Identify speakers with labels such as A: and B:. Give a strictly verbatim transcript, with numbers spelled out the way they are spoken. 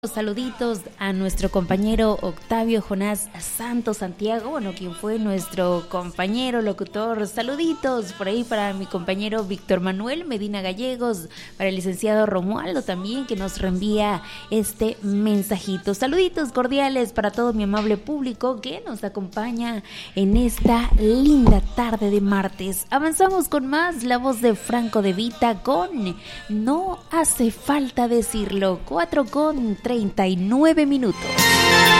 A: Saluditos a nuestro compañero Octavio Jonás Santos Santiago, bueno, quien fue nuestro compañero locutor. Saluditos por ahí para mi compañero Víctor Manuel Medina Gallegos, para el licenciado Romualdo también, que nos reenvía este mensajito. Saluditos cordiales para todo mi amable público que nos acompaña en esta linda tarde de martes. Avanzamos con más, la voz de Franco De Vita con No hace falta decirlo, cuatro con treinta y nueve minutos.